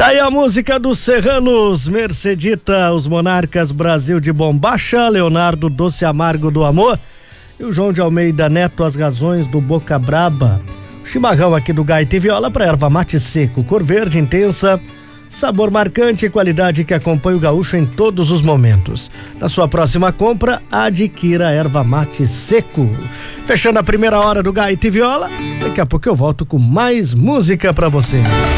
Tá aí a música dos Serranos, Mercedita, os Monarcas, Brasil de Bombacha, Leonardo, Doce Amargo do Amor, e o João de Almeida Neto, As Razões do Boca Braba. Chimarrão aqui do Gaita e Viola para erva mate seco, cor verde intensa, sabor marcante e qualidade que acompanha o gaúcho em todos os momentos. Na sua próxima compra, adquira erva mate seco. Fechando a primeira hora do Gaita e Viola, daqui a pouco eu volto com mais música para você.